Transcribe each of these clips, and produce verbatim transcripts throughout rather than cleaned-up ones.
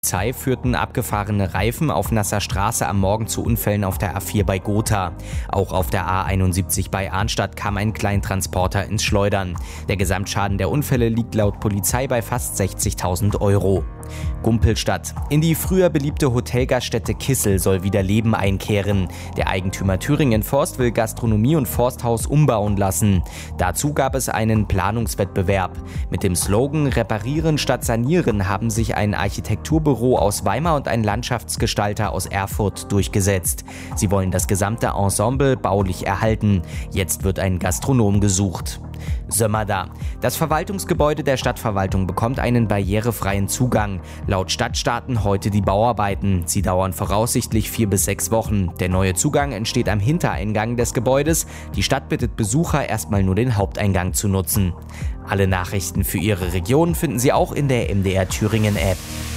Polizei führten abgefahrene Reifen auf nasser Straße am Morgen zu Unfällen auf der A vier bei Gotha. Auch auf der A einundsiebzig bei Arnstadt kam ein Kleintransporter ins Schleudern. Der Gesamtschaden der Unfälle liegt laut Polizei bei fast sechzigtausend Euro. Gumpelstadt. In die früher beliebte Hotelgaststätte Kissel soll wieder Leben einkehren. Der Eigentümer Thüringen Forst will Gastronomie und Forsthaus umbauen lassen. Dazu gab es einen Planungswettbewerb. Mit dem Slogan Reparieren statt Sanieren haben sich ein Architekturbüro aus Weimar und ein Landschaftsgestalter aus Erfurt durchgesetzt. Sie wollen das gesamte Ensemble baulich erhalten. Jetzt wird ein Gastronom gesucht. Sömmerda. Das Verwaltungsgebäude der Stadtverwaltung bekommt einen barrierefreien Zugang. Laut Stadt starten heute die Bauarbeiten. Sie dauern voraussichtlich vier bis sechs Wochen. Der neue Zugang entsteht am Hintereingang des Gebäudes. Die Stadt bittet Besucher, erstmal nur den Haupteingang zu nutzen. Alle Nachrichten für Ihre Region finden Sie auch in der M D R Thüringen App.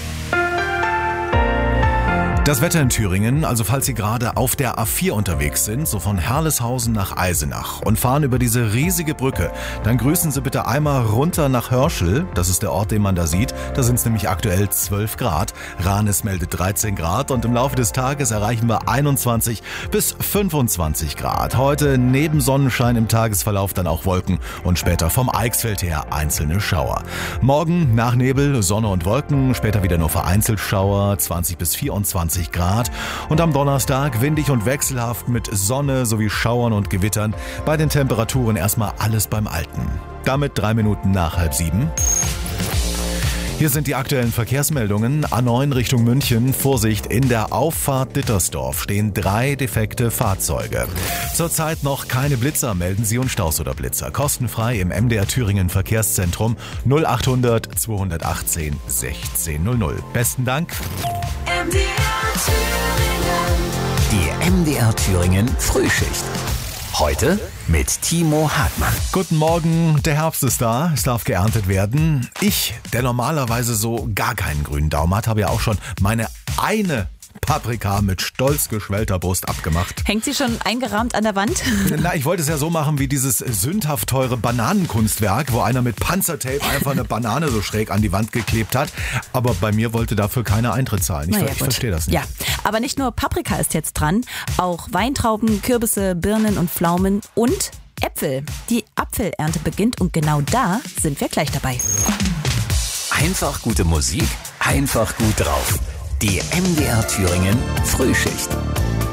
Das Wetter in Thüringen, also falls Sie gerade auf der A vier unterwegs sind, so von Herleshausen nach Eisenach und fahren über diese riesige Brücke, dann grüßen Sie bitte einmal runter nach Hörschel, das ist der Ort, den man da sieht, da sind es nämlich aktuell zwölf Grad, Ranis meldet dreizehn Grad und im Laufe des Tages erreichen wir einundzwanzig bis fünfundzwanzig Grad. Heute neben Sonnenschein im Tagesverlauf dann auch Wolken und später vom Eichsfeld her einzelne Schauer. Morgen nach Nebel, Sonne und Wolken, später wieder nur vereinzelt Schauer, zwanzig bis vierundzwanzig Grad und am Donnerstag windig und wechselhaft mit Sonne sowie Schauern und Gewittern. Bei den Temperaturen erstmal alles beim Alten. Damit drei Minuten nach halb sieben. Hier sind die aktuellen Verkehrsmeldungen. A neun Richtung München. Vorsicht, in der Auffahrt Dittersdorf stehen drei defekte Fahrzeuge. Zurzeit noch keine Blitzer. Melden Sie uns Staus oder Blitzer. Kostenfrei im M D R Thüringen Verkehrszentrum null achthundert zweihundertachtzehn sechzehn null null. Besten Dank. M D R Thüringen. Die M D R Thüringen Frühschicht. Heute mit Timo Hartmann. Guten Morgen, der Herbst ist da, es darf geerntet werden. Ich, der normalerweise so gar keinen grünen Daumen hat, habe ja auch schon meine eine Paprika mit stolz geschwellter Brust abgemacht. Hängt sie schon eingerahmt an der Wand? Na, ich wollte es ja so machen wie dieses sündhaft teure Bananenkunstwerk, wo einer mit Panzertape einfach eine Banane so schräg an die Wand geklebt hat. Aber bei mir wollte dafür keiner Eintritt zahlen. Ich, naja, ich verstehe das nicht. Ja, aber nicht nur Paprika ist jetzt dran, auch Weintrauben, Kürbisse, Birnen und Pflaumen und Äpfel. Die Apfelernte beginnt und genau da sind wir gleich dabei. Einfach gute Musik, einfach gut drauf. Die M D R Thüringen Frühschicht.